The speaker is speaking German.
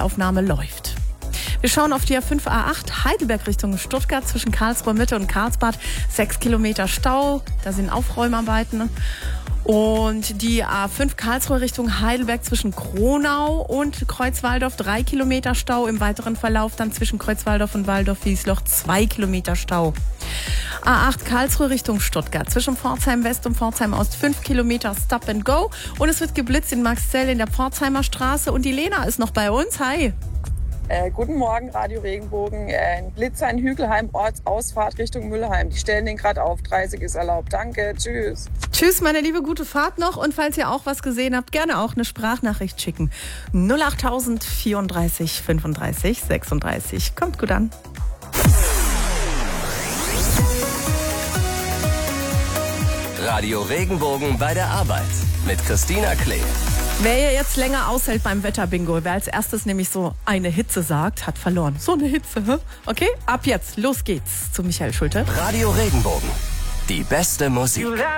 Live-Aufnahme läuft. Wir schauen auf die A5A8 Heidelberg Richtung Stuttgart zwischen Karlsruhe Mitte und Karlsbad. 6 Kilometer Stau, da sind Aufräumarbeiten. Und die A5 Karlsruhe Richtung Heidelberg zwischen Kronau und Kreuzwaldorf 3 Kilometer Stau. Im weiteren Verlauf dann zwischen Kreuzwaldorf und Waldorf-Wiesloch 2 Kilometer Stau. A8 Karlsruhe Richtung Stuttgart zwischen Pforzheim West und Pforzheim Ost 5 Kilometer Stop and Go. Und es wird geblitzt in Maxzell in der Pforzheimer Straße. Und die Lena ist noch bei uns. Hi. Guten Morgen, Radio Regenbogen. Ein Blitzer in Hügelheim, Ortsausfahrt Richtung Müllheim. Die stellen den gerade auf. 30 ist erlaubt. Danke, tschüss. Tschüss, meine Liebe, gute Fahrt noch. Und falls ihr auch was gesehen habt, gerne auch eine Sprachnachricht schicken. 08000 34 35 36. Kommt gut an. Radio Regenbogen bei der Arbeit mit Christina Klee. Wer hier jetzt länger aushält beim Wetterbingo, wer als erstes nämlich so eine Hitze sagt, hat verloren. So eine Hitze, hä? Okay, ab jetzt, los geht's zu Michael Schulte. Radio Regenbogen, die beste Musik.